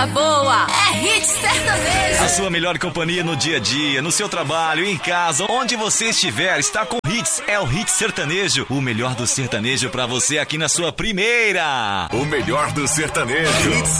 Boa! É Hits Sertanejo! A sua melhor companhia no dia a dia, no seu trabalho, em casa, onde você estiver, está com Hits. É o Hits Sertanejo, o melhor do sertanejo pra você aqui na sua primeira. O melhor do sertanejo. Hits